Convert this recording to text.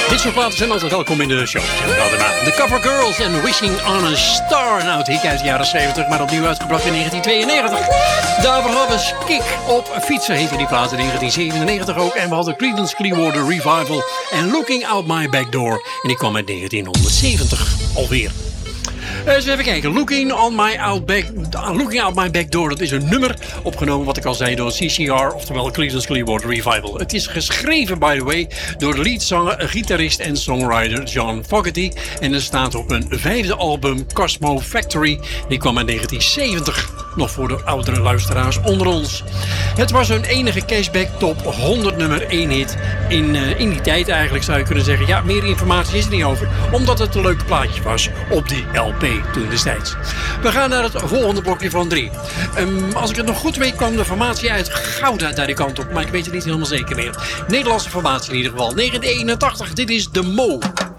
Dit soort platen zijn altijd welkom in de show. The Cover Girls en Wishing on a Star. Nou, het hit uit de jaren 70, maar opnieuw uitgebracht in 1992. Daarvoor hadden we Kick op fietsen, heette die plaat in 1997 ook. En we hadden Creedence Clearwater Revival en Looking Out My Back Door. En die kwam uit 1970 alweer. Eens even kijken. Looking Out My Back Door. Dat is een nummer opgenomen, wat ik al zei, door CCR, oftewel Creedence Clearwater Revival. Het is geschreven, by the way, door de leadzanger, gitarist en songwriter John Fogerty. En het staat op een 5e album, Cosmo Factory. Die kwam in 1970. Nog voor de oudere luisteraars onder ons. Het was hun enige Cashback Top 100 nummer 1 hit in die tijd eigenlijk, zou je kunnen zeggen. Ja, meer informatie is er niet over, omdat het een leuk plaatje was op die LP toen destijds. We gaan naar het volgende blokje van 3. Als ik het nog goed weet, kwam de formatie uit Gouda daar die kant op, maar ik weet het niet helemaal zeker meer. Nederlandse formatie in ieder geval. 1981, dit is De Mo.